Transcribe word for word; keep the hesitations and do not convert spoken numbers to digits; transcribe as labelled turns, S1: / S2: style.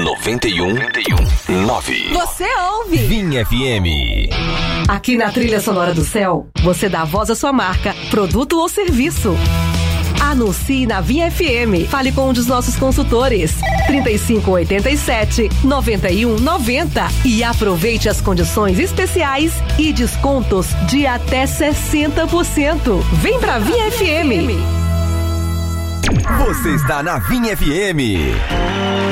S1: noventa e um ponto nove.
S2: Você ouve
S1: Vim F M.
S2: Aqui na Trilha Sonora do Céu, você dá voz à sua marca, produto ou serviço. Anuncie na Vim F M. Fale com um dos nossos consultores. trinta e cinco, oitenta e sete, noventa e um, noventa. E aproveite as condições especiais e descontos de até sessenta por cento. Vem pra Vim F M.
S1: Você está na Vim F M.